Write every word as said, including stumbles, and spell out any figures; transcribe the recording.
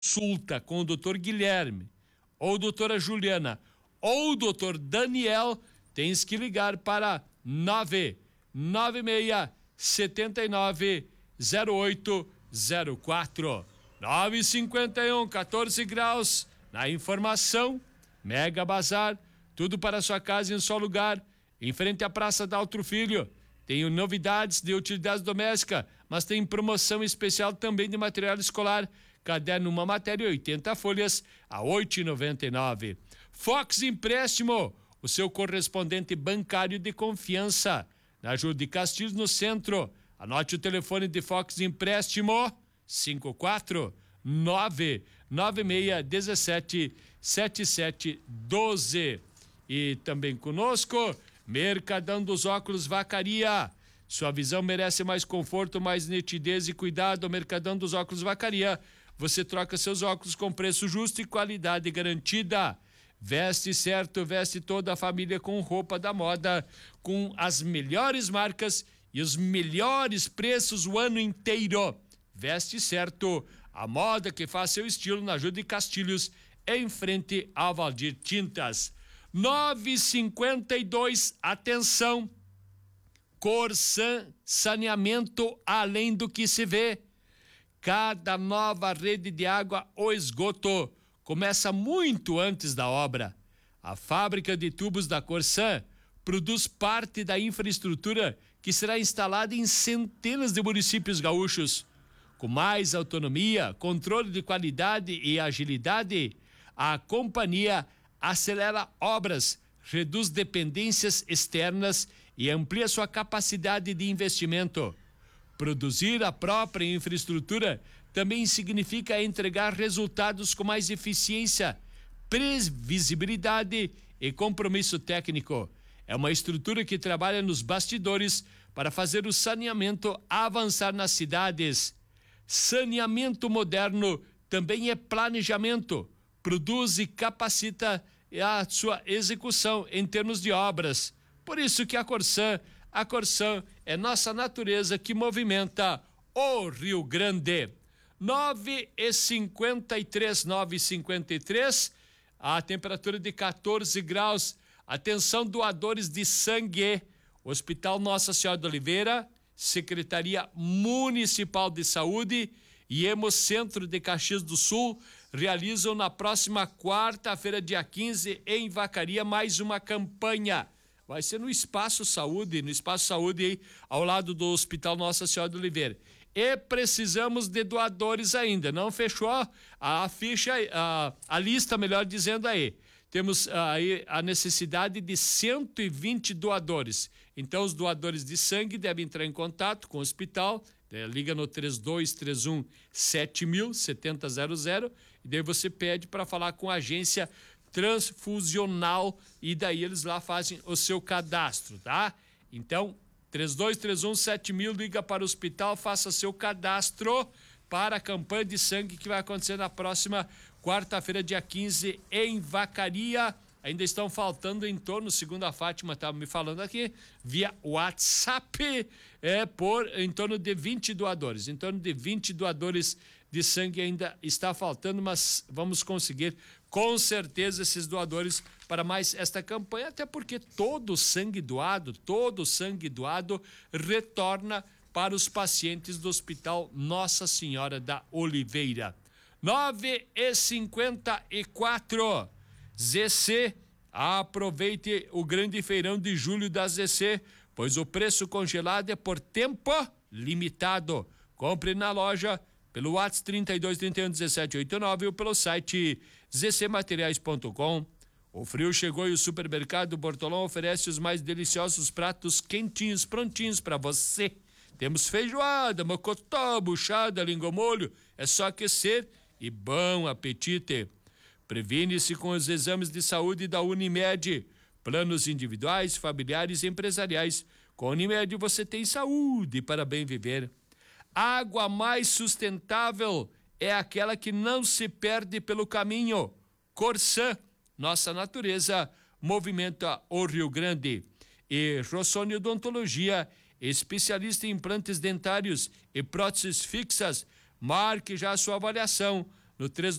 consulta com o doutor Guilherme, ou doutora Juliana, ou o doutor Daniel, tens que ligar para nove nove seis sete nove zero oito zero quatro. nove cinquenta e um, quatorze graus. Na informação, Mega Bazar, tudo para a sua casa em um só lugar, em frente à Praça da Altro Filho. Tem novidades de utilidades domésticas, mas tem promoção especial também de material escolar. Caderno uma matéria, oitenta folhas, a oito reais e noventa e nove. Fox Empréstimo, o seu correspondente bancário de confiança. Na Júlio de Castilhos, no centro. Anote o telefone de Fox Empréstimo, cinco quatro nove nove seis um sete sete sete um dois. E também conosco, Mercadão dos Óculos Vacaria. Sua visão merece mais conforto, mais nitidez e cuidado. Mercadão dos Óculos Vacaria. Você troca seus óculos com preço justo e qualidade garantida. Veste certo, veste toda a família com roupa da moda, com as melhores marcas e os melhores preços o ano inteiro. Veste certo, a moda que faz seu estilo na Júlio de Castilhos, em frente ao Valdir Tintas. nove e cinquenta e dois, atenção, Corsan Saneamento além do que se vê. Cada nova rede de água ou esgoto começa muito antes da obra. A fábrica de tubos da Corsan produz parte da infraestrutura que será instalada em centenas de municípios gaúchos. Com mais autonomia, controle de qualidade e agilidade, a companhia acelera obras, reduz dependências externas e amplia sua capacidade de investimento. Produzir a própria infraestrutura também significa entregar resultados com mais eficiência, previsibilidade e compromisso técnico. É uma estrutura que trabalha nos bastidores para fazer o saneamento avançar nas cidades. Saneamento moderno também é planejamento, produz e capacita a sua execução em termos de obras. Por isso que a Corsan, a Corsan é nossa natureza que movimenta o Rio Grande. nove e cinquenta e três, nove e cinquenta e três, a temperatura de quatorze graus. Atenção, doadores de sangue. Hospital Nossa Senhora de Oliveira, Secretaria Municipal de Saúde e Hemocentro de Caxias do Sul realizam na próxima quarta-feira, dia quinze, em Vacaria, mais uma campanha. Vai ser no Espaço Saúde, no Espaço Saúde aí, ao lado do Hospital Nossa Senhora de Oliveira. E precisamos de doadores ainda. Não fechou a ficha, a, a lista, melhor dizendo aí. Temos aí a necessidade de cento e vinte doadores. Então, os doadores de sangue devem entrar em contato com o hospital, é, liga no três dois três um sete mil, setenta zero zero, e daí você pede para falar com a agência transfusional e daí eles lá fazem o seu cadastro, tá? Então, três dois três um sete mil, liga para o hospital, faça seu cadastro para a campanha de sangue que vai acontecer na próxima quarta-feira, dia quinze, em Vacaria. Ainda estão faltando em torno, segundo a Fátima estava me falando aqui, via WhatsApp, é, por em torno de vinte doadores. Em torno de vinte doadores de sangue ainda está faltando, mas vamos conseguir com certeza esses doadores para mais esta campanha, até porque todo sangue doado, todo sangue doado retorna para os pacientes do Hospital Nossa Senhora da Oliveira. nove e cinquenta e quatro. Z C, aproveite o grande feirão de julho da Z C, pois o preço congelado é por tempo limitado. Compre na loja pelo WhatsApp trinta e dois, trinta e um, dezessete, oitenta e nove ou pelo site z c materiais ponto com. O frio chegou e o supermercado Bortolão oferece os mais deliciosos pratos quentinhos, prontinhos para você. Temos feijoada, mocotó, buchada, língua molho, é só aquecer e bom apetite. Previne-se com os exames de saúde da Unimed. Planos individuais, familiares e empresariais. Com a Unimed você tem saúde para bem viver. Água mais sustentável é aquela que não se perde pelo caminho. Corsan, nossa natureza, movimenta o Rio Grande. E Rossoni Odontologia, especialista em implantes dentários e próteses fixas. Marque já a sua avaliação no três